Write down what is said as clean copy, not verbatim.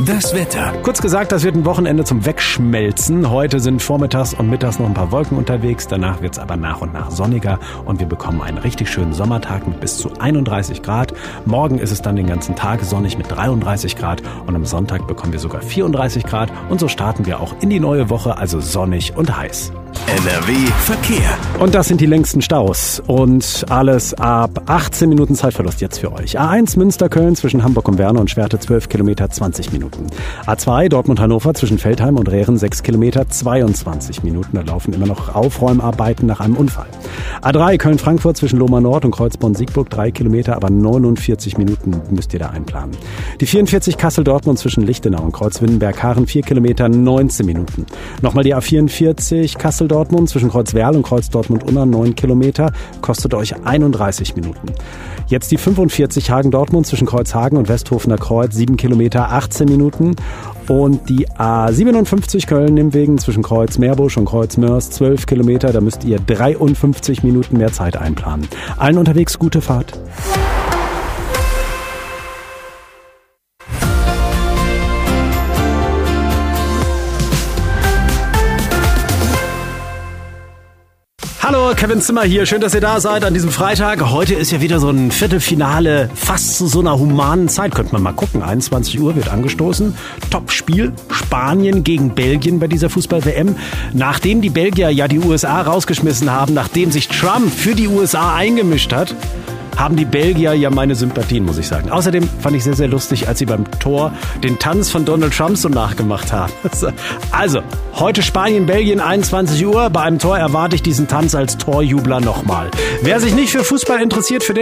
Das Wetter. Kurz gesagt, das wird ein Wochenende zum Wegschmelzen. Heute sind vormittags und mittags noch ein paar Wolken unterwegs. Danach wird es aber nach und nach sonniger und wir bekommen einen richtig schönen Sommertag mit bis zu 31 Grad. Morgen ist es dann den ganzen Tag sonnig mit 33 Grad und am Sonntag bekommen wir sogar 34 Grad. Und so starten wir auch in die neue Woche, also sonnig und heiß. NRW Verkehr. Und das sind die längsten Staus. Und alles ab 18 Minuten Zeitverlust jetzt für euch. A1 Münster-Köln zwischen Hamburg und Werne und Schwerte 12 Kilometer 20 Minuten. A2 Dortmund-Hannover zwischen Feldheim und Rehren 6 Kilometer 22 Minuten. Da laufen immer noch Aufräumarbeiten nach einem Unfall. A3 Köln-Frankfurt zwischen Lohmar Nord und Kreuzborn-Siegburg 3 Kilometer, aber 49 Minuten müsst ihr da einplanen. Die 44 Kassel-Dortmund zwischen Lichtenau und Kreuzwindenberg-Haaren 4 Kilometer 19 Minuten. Nochmal die A44 Kassel-Dortmund zwischen Kreuzwerl und Kreuz-Dortmund-Unna 9 Kilometer, kostet euch 31 Minuten. Jetzt die 45 Hagen-Dortmund zwischen Kreuzhagen und Westhofener Kreuz 7 Kilometer 18 Minuten. Und die A57 Köln-Nimwegen zwischen Kreuz-Meerbusch und Kreuz-Mörs 12 Kilometer, da müsst ihr 53 Minuten mehr Zeit einplanen. Allen unterwegs gute Fahrt. Hallo, Kevin Zimmer hier. Schön, dass ihr da seid an diesem Freitag. Heute ist ja wieder so ein Viertelfinale, fast zu so einer humanen Zeit. Könnte man mal gucken. 21 Uhr wird angestoßen. Top-Spiel. Spanien gegen Belgien bei dieser Fußball-WM. Nachdem die Belgier ja die USA rausgeschmissen haben, nachdem sich Trump für die USA eingemischt hat, haben die Belgier ja meine Sympathien, muss ich sagen. Außerdem fand ich sehr, sehr lustig, als sie beim Tor den Tanz von Donald Trump so nachgemacht haben. Also, heute Spanien, Belgien, 21 Uhr. Bei einem Tor erwarte ich diesen Tanz als Torjubler nochmal. Wer sich nicht für Fußball interessiert, für den